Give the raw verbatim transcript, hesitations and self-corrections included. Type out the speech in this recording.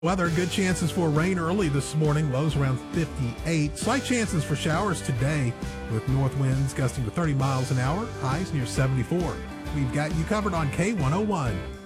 Weather, good chances for rain early this morning, lows around fifty-eight. Slight chances for showers today with north winds gusting to thirty miles an hour, highs near seventy-four. We've got you covered on K one oh one.